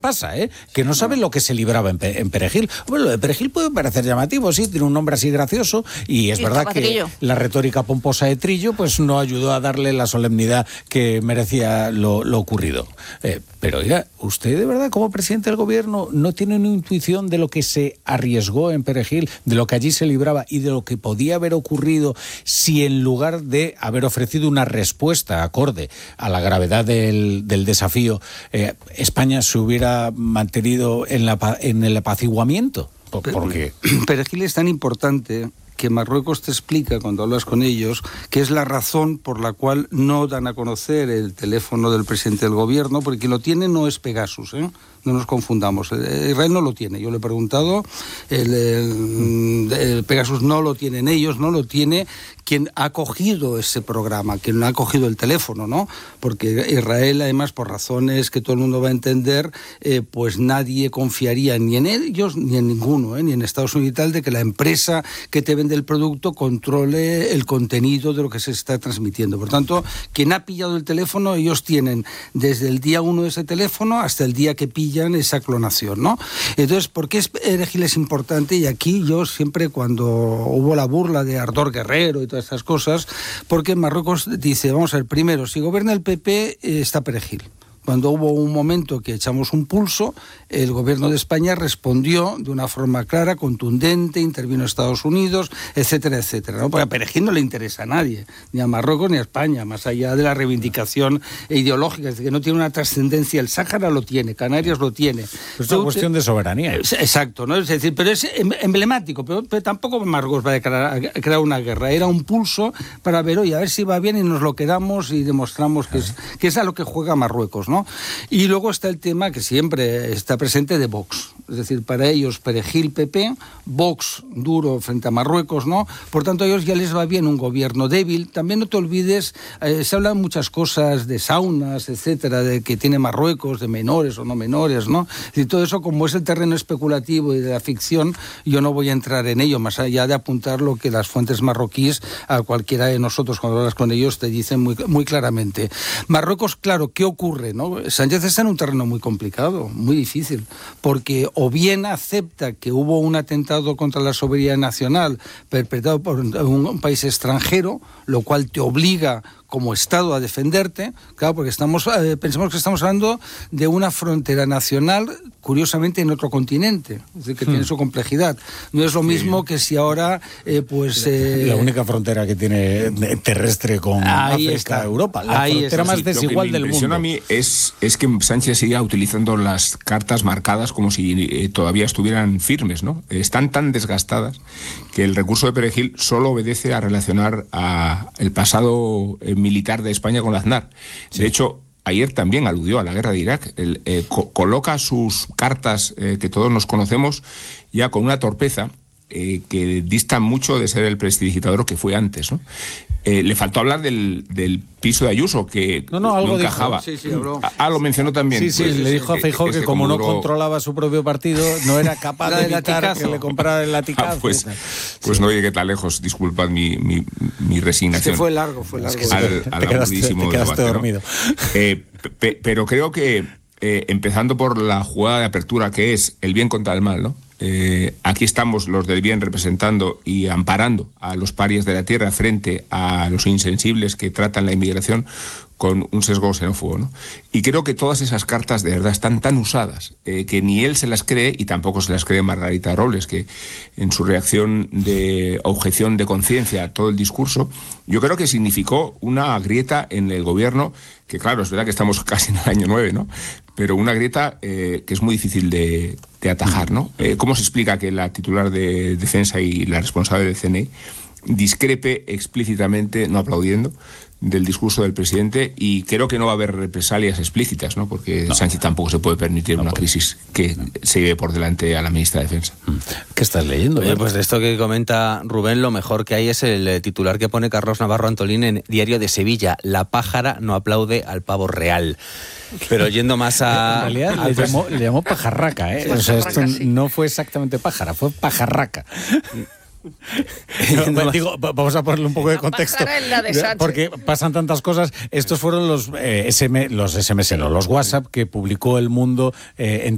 pasa, que no saben lo que se libraba en Perejil. Bueno, lo de Perejil puede parecer llamativo, sí, tiene un nombre así gracioso, y es verdad que la retórica pomposa de Trillo pues no ayudó a darle la solemnidad que merecía lo ocurrido. Pero oiga, ¿usted de verdad como presidente del gobierno no tiene una intuición de lo que se arriesgó en Perejil, de lo que allí se libraba y de lo que podía haber ocurrido si en lugar de haber ofrecido una respuesta acorde a la gravedad del desafío, España se hubiera mantenido en el apaciguamiento? Porque Perejil es tan importante que Marruecos te explica, cuando hablas con ellos, que es la razón por la cual no dan a conocer el teléfono del presidente del gobierno, porque quien lo tiene no es Pegasus, no nos confundamos. Israel no lo tiene, yo le he preguntado, el Pegasus no lo tienen ellos, no lo tiene quien ha cogido ese programa, quien ha cogido el teléfono, ¿no? Porque Israel, además, por razones que todo el mundo va a entender, pues nadie confiaría ni en ellos ni en ninguno, ni en Estados Unidos y tal, de que la empresa que te vende el producto controle el contenido de lo que se está transmitiendo. Por tanto, quien ha pillado el teléfono, ellos tienen desde el día 1 de ese teléfono hasta el día que pillan esa clonación, ¿no? Entonces, ¿por qué Perejil es importante? Y aquí yo siempre, cuando hubo la burla de Ardor Guerrero y todas estas cosas, porque Marruecos dice, vamos a ver, primero, si gobierna el PP, está Perejil. Cuando hubo un momento que echamos un pulso, el gobierno de España respondió de una forma clara, contundente, intervino Estados Unidos, etcétera, etcétera, ¿no? Porque a Perejil no le interesa a nadie, ni a Marruecos ni a España, más allá de la reivindicación ideológica, es decir, que no tiene una trascendencia. El Sáhara lo tiene, Canarias lo tiene. Es una cuestión de soberanía. Exacto, ¿no? Es decir, pero es emblemático, pero tampoco Marruecos va a crear una guerra. Era un pulso para ver, oye, a ver si va bien y nos lo quedamos y demostramos que es a lo que juega Marruecos, ¿no? Y luego está el tema que siempre está presente de Vox. Es decir, para ellos Perejil, PP, Vox duro frente a Marruecos, ¿no? Por tanto, a ellos ya les va bien un gobierno débil. También no te olvides, se hablan muchas cosas de saunas, etcétera, de que tiene Marruecos, de menores o no menores, ¿no? Y todo eso, como es el terreno especulativo y de la ficción, yo no voy a entrar en ello, más allá de apuntar lo que las fuentes marroquíes, a cualquiera de nosotros, cuando hablas con ellos, te dicen muy, muy claramente. Marruecos, claro, ¿qué ocurre, no? Sánchez está en un terreno muy complicado, muy difícil, porque o bien acepta que hubo un atentado contra la soberanía nacional perpetrado por un país extranjero, lo cual te obliga como Estado a defenderte, claro, porque pensamos que estamos hablando de una frontera nacional, curiosamente en otro continente, es decir, que tiene su complejidad. No es lo mismo que si ahora, la única frontera que tiene terrestre con África, Europa, la frontera más desigual del mundo. Lo que me impresiona a mí es que Sánchez siga utilizando las cartas marcadas como si todavía estuvieran firmes, ¿no? Están tan desgastadas que el recurso de Perejil solo obedece a relacionar el pasado militar de España con Aznar. Sí. De hecho, ayer también aludió a la guerra de Irak. Coloca sus cartas que todos nos conocemos ya con una torpeza que dista mucho de ser el prestidigitador que fue antes, ¿no? Le faltó hablar del piso de Ayuso, que algo no encajaba. Sí, habló. Lo mencionó también. Sí, le dijo a Feijóo que como no controlaba su propio partido, no era capaz de evitar que le comprara el laticazo. Pues no llegué tan lejos, disculpad mi resignación. Es que fue largo. Al aburridísimo te quedaste debate, dormido. ¿No? Pero creo que, empezando por la jugada de apertura, que es el bien contra el mal, ¿no? Aquí estamos los del bien representando y amparando a los parias de la tierra frente a los insensibles que tratan la inmigración con un sesgo xenófobo, ¿no? Y creo que todas esas cartas de verdad están tan usadas que ni él se las cree y tampoco se las cree Margarita Robles, que en su reacción de objeción de conciencia a todo el discurso, yo creo que significó una grieta en el gobierno, que claro, es verdad que estamos casi en el año 9, ¿no? Pero una grieta que es muy difícil de atajar, ¿no? ¿Cómo se explica que la titular de Defensa y la responsable del CNI discrepe explícitamente, no aplaudiendo, del discurso del presidente? Y creo que no va a haber represalias explícitas, ¿no? Porque Sánchez tampoco se puede permitir una crisis que se lleve por delante a la ministra de Defensa. ¿Qué estás leyendo? Pues de esto que comenta Rubén, lo mejor que hay es el titular que pone Carlos Navarro Antolín en Diario de Sevilla: la pájara no aplaude al pavo real. Pero yendo más a... En realidad le llamó pajarraca, O sea, esto no fue exactamente pájara, fue pajarraca. Vamos a ponerle un poco de contexto, porque pasan tantas cosas. Estos fueron los SMS, los WhatsApp que publicó El Mundo en